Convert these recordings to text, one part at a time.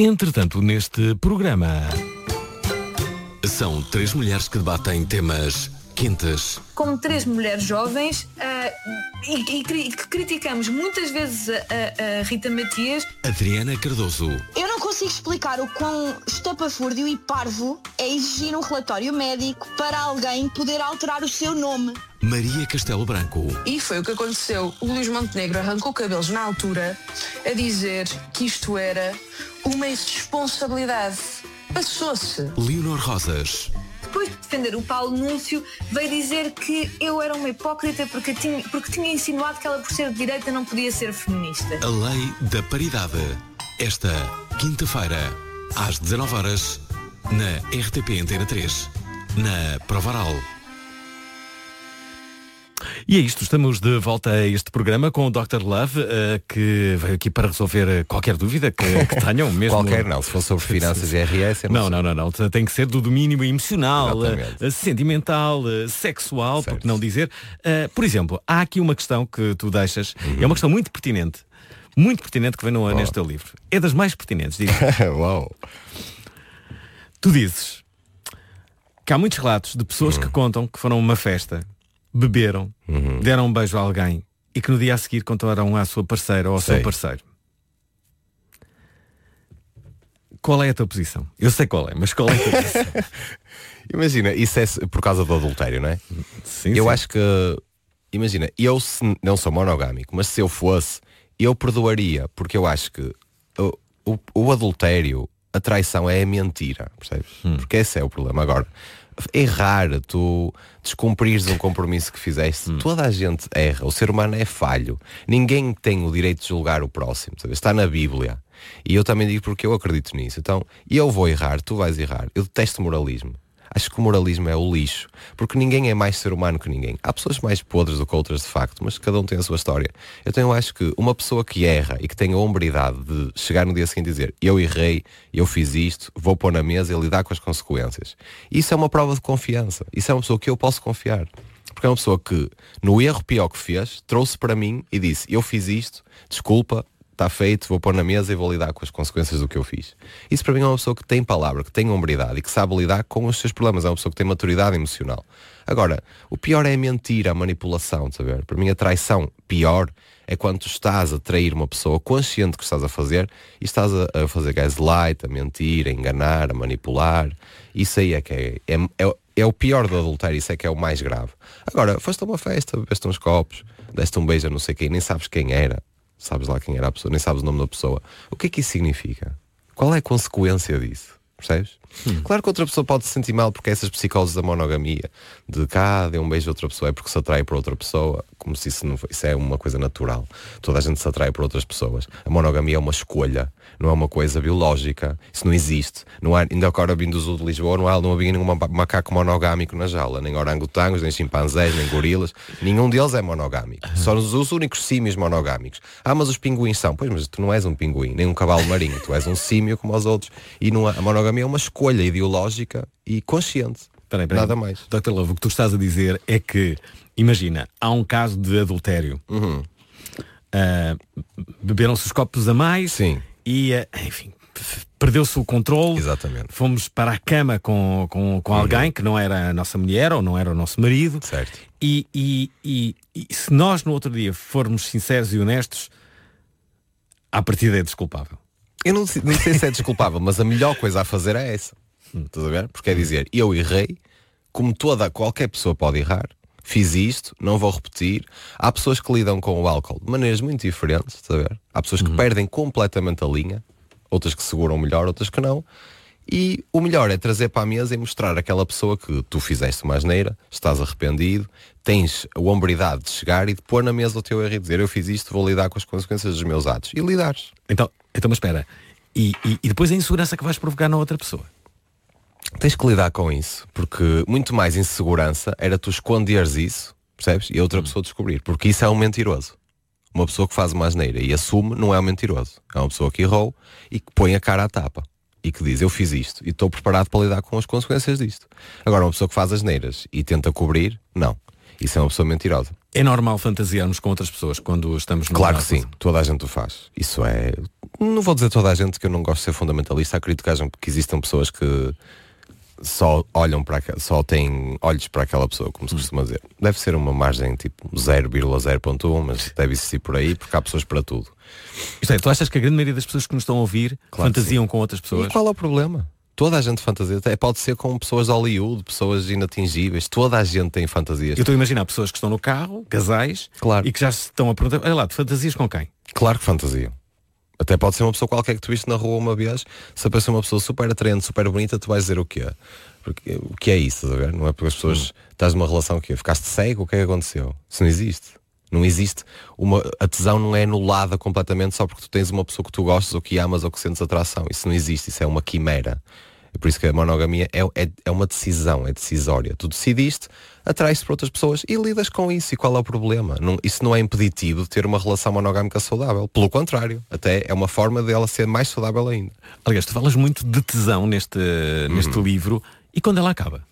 Entretanto, neste programa... São 3 mulheres que debatem temas quentes. Como 3 mulheres jovens e que criticamos muitas vezes a Rita Matias. Adriana Cardoso. Eu não consigo explicar o quão estapafúrdio e parvo é exigir um relatório médico para alguém poder alterar o seu nome. Maria Castelo Branco. E foi o que aconteceu. O Luís Montenegro arrancou cabelos na altura a dizer que isto era uma irresponsabilidade. Passou-se. Leonor Rosas. Depois de defender o Paulo Núncio, veio dizer que eu era uma hipócrita porque tinha insinuado que ela, por ser de direita, não podia ser feminista. A lei da paridade. Esta quinta-feira, às 19h, na RTP Antena 3, na Provaral. E é isto, estamos de volta a este programa com o Dr. Love, que veio aqui para resolver qualquer dúvida que tenham. Mesmo... Qualquer não, se for sobre finanças e RS... Não, tem que ser do domínio emocional, sentimental, sexual, certo. por que não dizer. Por exemplo, há aqui uma questão que tu deixas, é uma questão muito pertinente que vem neste teu livro. É das mais pertinentes, digo. Uau. Tu dizes que há muitos relatos de pessoas que contam que foram a uma festa, beberam, deram um beijo a alguém e que no dia a seguir contaram à sua parceira ou ao seu parceiro. Qual é a tua posição? Eu sei qual é, mas qual é a tua posição? Imagina, isso é por causa do adultério, não é? Sim, eu acho que, imagina, eu não sou monogâmico, mas se eu fosse, eu perdoaria, porque eu acho que o adultério, a traição é a mentira, percebes? Porque esse é o problema. Agora, errar, tu descumprires um compromisso que fizeste, toda a gente erra, o ser humano é falho, ninguém tem o direito de julgar o próximo, sabe? Está na Bíblia, e eu também digo porque eu acredito nisso. Então, eu vou errar, tu vais errar. Eu detesto moralismo, acho que o moralismo é o lixo, porque ninguém é mais ser humano que ninguém. Há pessoas mais podres do que outras de facto, mas cada um tem a sua história. Então eu acho que uma pessoa que erra e que tem a hombridade de chegar no dia seguinte e dizer eu errei, eu fiz isto, vou pôr na mesa e lidar com as consequências, isso é uma prova de confiança. Isso é uma pessoa que eu posso confiar, porque é uma pessoa que no erro pior que fez, trouxe para mim e disse eu fiz isto, desculpa, está feito, vou pôr na mesa e vou lidar com as consequências do que eu fiz. Isso para mim é uma pessoa que tem palavra, que tem hombridade e que sabe lidar com os seus problemas. É uma pessoa que tem maturidade emocional. Agora, o pior é a mentira, a manipulação, saber? Para mim a traição pior é quando tu estás a trair uma pessoa consciente que estás a fazer e estás a fazer gaslight, a mentir, a enganar, a manipular. Isso aí é que é o pior do adultério, isso é que é o mais grave. Agora, foste a uma festa, bebeste uns copos, deste um beijo a não sei quem, nem sabes quem era. Sabes lá quem era a pessoa, nem sabes o nome da pessoa. O que é que isso significa? Qual é a consequência disso? Percebes? Claro que outra pessoa pode se sentir mal porque essas psicoses da monogamia, de dê um beijo a outra pessoa, é porque se atrai por outra pessoa, como se isso é uma coisa natural. Toda a gente se atrai por outras pessoas. A monogamia é uma escolha, não é uma coisa biológica. Isso não existe. Não há, ainda agora vindo do Zoo de Lisboa, não havia nenhum macaco monogâmico na jaula, nem orangotangos, nem chimpanzés, nem gorilas. Nenhum deles é monogâmico. Só os únicos símios monogâmicos. Mas os pinguins são. Pois, mas tu não és um pinguim, nem um cavalo marinho. Tu és um símio como os outros. E a monogamia é uma escolha ideológica e consciente. Peraí. Nada mais. Dr. Love, o que tu estás a dizer é que, imagina, há um caso de adultério. Beberam-se os copos a mais. Sim. E, enfim, perdeu-se o controle. Exatamente. Fomos para a cama com alguém que não era a nossa mulher ou não era o nosso marido. Certo. E se nós no outro dia formos sinceros e honestos, à partida é desculpável. Eu não sei se é desculpável, mas a melhor coisa a fazer é essa. Estás a ver? Porque é dizer, eu errei, como qualquer pessoa pode errar, fiz isto, não vou repetir. Há pessoas que lidam com o álcool de maneiras muito diferentes, estás a ver? Há pessoas que perdem completamente a linha, outras que seguram melhor, outras que não. E o melhor é trazer para a mesa e mostrar àquela pessoa que tu fizeste uma asneira, estás arrependido, tens a hombridade de chegar e de pôr na mesa o teu erro e dizer eu fiz isto, vou lidar com as consequências dos meus atos. E lidares. Então mas espera. E depois a insegurança que vais provocar na outra pessoa? Tens que lidar com isso, porque muito mais insegurança era tu esconderes isso, percebes? E a outra pessoa descobrir, porque isso é um mentiroso. Uma pessoa que faz uma asneira e assume não é um mentiroso. É uma pessoa que errou e que põe a cara à tapa. E que diz, eu fiz isto e estou preparado para lidar com as consequências disto. Agora, uma pessoa que faz asneiras e tenta cobrir, não. Isso é uma pessoa mentirosa. É normal fantasiarmos com outras pessoas quando estamos no Claro que sim, toda a gente o faz. Isso é Não vou dizer toda a gente, que eu não gosto de ser fundamentalista. Acredito que existam pessoas que só olham só têm olhos para aquela pessoa, como se costuma dizer. Deve ser uma margem tipo 0,0.1, mas deve existir por aí, porque há pessoas para tudo. Isto é, tu achas que a grande maioria das pessoas que nos estão a ouvir fantasiam com outras pessoas? E qual é o problema? Toda a gente fantasia. Até pode ser com pessoas de Hollywood, pessoas inatingíveis. Toda a gente tem fantasias. Eu estou a imaginar pessoas que estão no carro, casais, Claro. e que já se estão a perguntar, olha lá, tu fantasias com quem? Claro que fantasiam. Até pode ser uma pessoa qualquer que tu viste na rua uma vez. Se aparecer uma pessoa super atraente, super bonita, tu vais dizer o quê? Porque, o que é isso, estás a ver? Não é porque as pessoas... Estás numa relação que ficaste cego, o que é que aconteceu? Isso não existe. Não existe. A tesão não é anulada completamente só porque tu tens uma pessoa que tu gostas ou que amas ou que sentes atração. Isso não existe. Isso é uma quimera. É por isso que a monogamia é uma decisão, é decisória. Tu decidiste, atrais-te para outras pessoas e lidas com isso. E qual é o problema? Isso não é impeditivo de ter uma relação monogâmica saudável. Pelo contrário, até é uma forma dela ser mais saudável ainda. Aliás, tu falas muito de tesão neste livro. E quando ela acaba?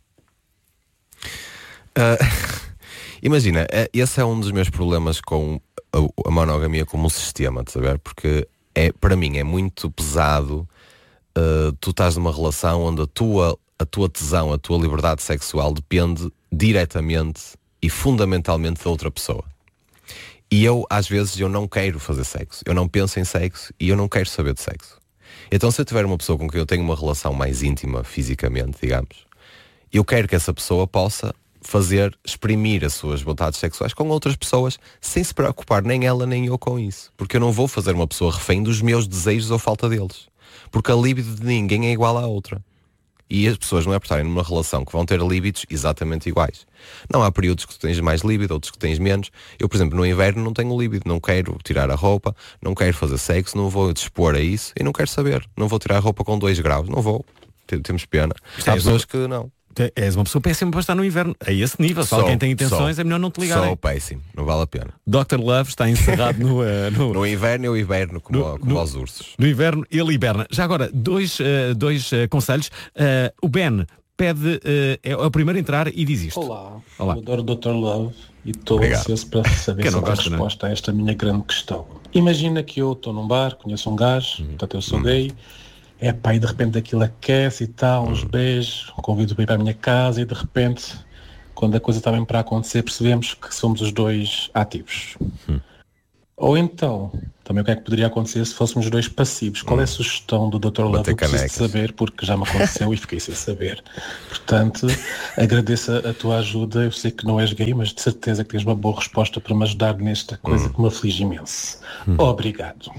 Imagina, esse é um dos meus problemas com a monogamia como um sistema, de saber? Porque para mim é muito pesado. Tu estás numa relação onde a tua tesão, a tua liberdade sexual depende diretamente e fundamentalmente da outra pessoa. E às vezes, eu não quero fazer sexo. Eu não penso em sexo e eu não quero saber de sexo. Então, se eu tiver uma pessoa com quem eu tenho uma relação mais íntima, fisicamente, digamos, eu quero que essa pessoa possa exprimir as suas vontades sexuais com outras pessoas sem se preocupar nem ela nem eu com isso. Porque eu não vou fazer uma pessoa refém dos meus desejos ou falta deles. Porque a libido de ninguém é igual à outra. E as pessoas não é por estarem numa relação que vão ter libidos exatamente iguais. Não há períodos que tu tens mais libido, outros que tens menos. Eu, por exemplo, no inverno não tenho libido, não quero tirar a roupa, não quero fazer sexo, não vou dispor a isso e não quero saber. Não vou tirar a roupa com 2 graus, não vou. Temos pena. Há pessoas que não. És uma pessoa péssima para estar no inverno. A esse nível, se alguém tem intenções, é melhor não te ligar. Sou péssimo, não vale a pena. Dr. Love está encerrado no inverno eu hiberno como aos ursos. No inverno ele hiberna. Já agora, dois conselhos. O Ben pede, é o primeiro a entrar e diz isto. Olá. Eu adoro Dr. Love e estou ansioso para saber se há resposta a esta minha grande questão. Imagina que eu estou num bar, conheço um gajo, portanto eu sou gay. E de repente aquilo aquece e tal, uns beijos, convido para ir para a minha casa e de repente, quando a coisa está bem para acontecer, percebemos que somos os dois ativos. Ou então, também o que é que poderia acontecer se fôssemos os dois passivos? Qual é a sugestão do Dr. Love? Eu preciso de saber, porque já me aconteceu e fiquei sem saber. Portanto, agradeço a tua ajuda. Eu sei que não és gay, mas de certeza que tens uma boa resposta para me ajudar nesta coisa que me aflige imenso. Obrigado.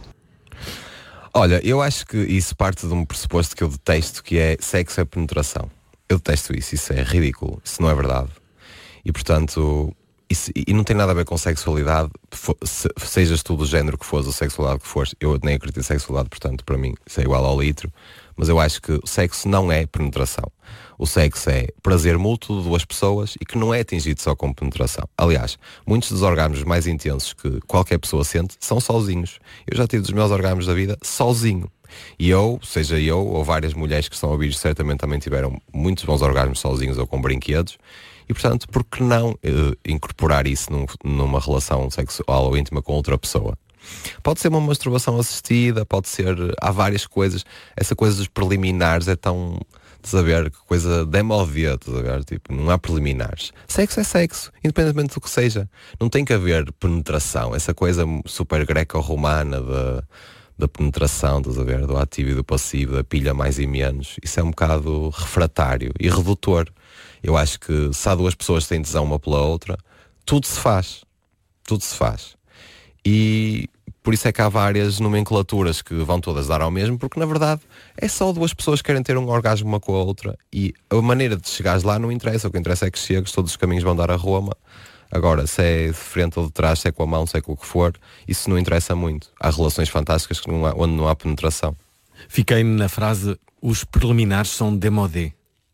Olha, eu acho que isso parte de um pressuposto que eu detesto, que é sexo é penetração. Eu detesto isso é ridículo, isso não é verdade. E portanto, e não tem nada a ver com sexualidade, sejas tu do género que fores ou sexualidade que fores. Eu nem acredito em sexualidade, portanto para mim isso é igual ao litro. Mas eu acho que o sexo não é penetração. O sexo é prazer mútuo de duas pessoas e que não é atingido só com penetração. Aliás, muitos dos orgasmos mais intensos que qualquer pessoa sente são sozinhos. Eu já tive os meus orgasmos da vida sozinho. E seja eu ou várias mulheres que estão a ouvir, certamente também tiveram muitos bons orgasmos sozinhos ou com brinquedos. E portanto, por que não incorporar isso numa relação sexual ou íntima com outra pessoa? Pode ser uma masturbação assistida, pode ser... Há várias coisas. Essa coisa dos preliminares é tão... saber que coisa demódia, tipo, não há preliminares. Sexo é sexo, independentemente do que seja. Não tem que haver penetração. Essa coisa super greco-romana da penetração, do ativo e do passivo, da pilha mais e menos. Isso é um bocado refratário e redutor. Eu acho que se há duas pessoas que têm tesão uma pela outra, tudo se faz. Tudo se faz. E por isso é que há várias nomenclaturas que vão todas dar ao mesmo, porque na verdade é só duas pessoas que querem ter um orgasmo uma com a outra e a maneira de chegares lá não interessa. O que interessa é que chegues, todos os caminhos vão dar a Roma. Agora, se é de frente ou de trás, se é com a mão, se é com o que for, isso não interessa muito. Há relações fantásticas onde não há penetração. Fiquei na frase, os preliminares são démodé.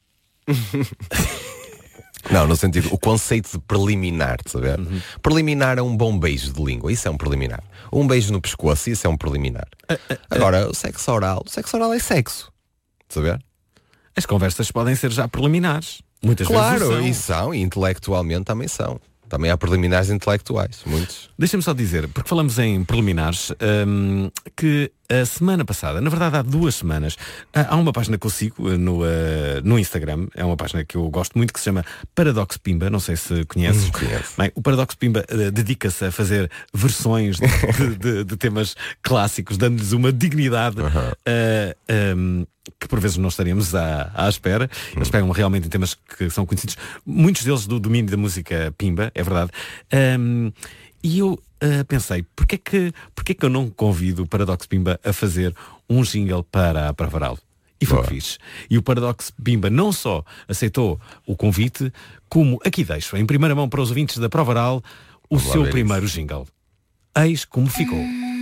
Não, no sentido, o conceito de preliminar, saber? Preliminar é um bom beijo de língua, isso é um preliminar. Um beijo no pescoço, isso é um preliminar. Agora, o sexo oral é sexo, saber? As conversas podem ser já preliminares. Muitas vezes Claro, e intelectualmente também são. Também há preliminares intelectuais, muitos. Deixa-me só dizer, porque falamos em preliminares, que a semana passada, na verdade há 2 semanas, há uma página que eu sigo no Instagram, é uma página que eu gosto muito, que se chama Paradox Pimba, não sei se conheces. Bem, o Paradox Pimba dedica-se a fazer versões de temas clássicos, dando-lhes uma dignidade que por vezes não estaríamos à espera. Eles pegam realmente em temas que são conhecidos, muitos deles do domínio da música Pimba, é verdade. E eu pensei, porque é que eu não convido o Paradox Pimba a fazer um jingle para Varal? E foi o que fiz. E o Paradox Pimba não só aceitou o convite, como aqui deixo, em primeira mão para os ouvintes da Provaral, o seu primeiro jingle. Eis como ficou.